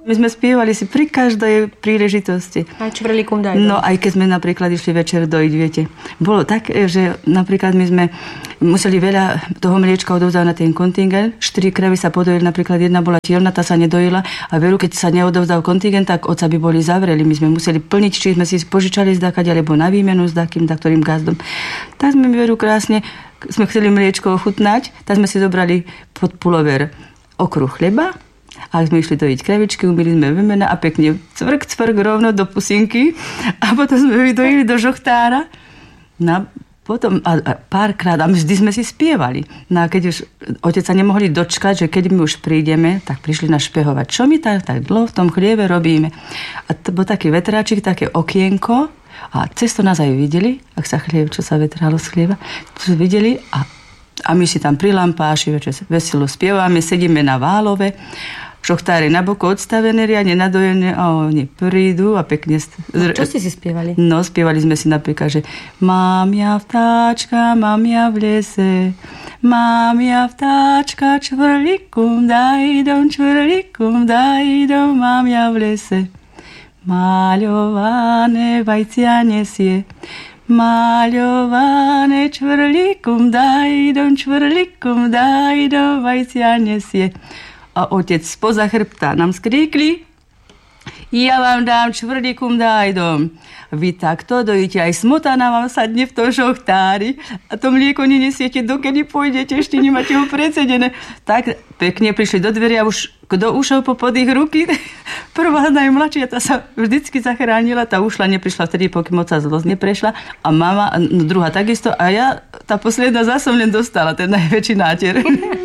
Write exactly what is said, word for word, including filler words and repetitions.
My sme spievali si pri každej príležitosti. Aj čvrlikum daj. No aj keď sme napríklad išli večer dojiť, viete. Bolo tak, že napríklad my sme museli veľa toho mliečka odovzdať na ten kontingent. Štyri kravy sa podojili, napríklad jedna bola tielna, tá sa nedojila a veru, keď sa neodovzdal kontingent, tak oca by boli zavreli. My sme museli plniť, či sme si požičali zdakať, alebo na výmenu s takým, taktorým gazdom. Tak sme veru krásne, sme chceli mliečko ochutnať, tak sme si zobrali pod pulover okruh chleba. A sme išli dojiť kravičky, umýli sme vemena a pekne cvrk, cvrk rovno do pusinky a potom sme vydojili do žochtára. No potom a, a párkrát, a vždy sme si spievali. No a keď už otec sa nemohli dočkať, že keď my už prídeme, tak prišli nás špehovať. Čo my tak, tak dlho v tom chlieve robíme? A to bol taký vetráčik, také okienko a cez to nás aj videli, ak sa chlieb, čo sa vetralo z chlieva, to videli a, a my si tam pri lampáši večer veselo spievame, sedíme na válove. Šochtári na boku odstavené, riadne nadojené a oni prídu a pekne... No, čo ste si spievali? No, spievali sme si napríklad, že mám ja vtáčka, mám ja v lese, mám ja vtáčka, čvrlikum, dajdom, čvrlikum, dajdom, mám ja v lese. Maľované vajcia nesie, maľované čvrlikum, dajdom, čvrlikum, dajdom, vajcia nesie. A otec spoza chrbta nám skríkli, ja vám dám čvrlikum dajdom. Vy takto dojíte, aj smotana vám sadne v tom žochtári a to mlieko nenesiete, dokedy pôjdete, ešte nemáte ho predsedené. Tak pekne prišli do dveria a už kto ušiel popod ich ruky, prvá najmladšia, tá sa vždycky zachránila, tá ušla, neprišla vtedy, pokým moc sa zlosť neprešla a mama, no druhá takisto a ja, tá posledná zase len dostala, ten najväčší náter.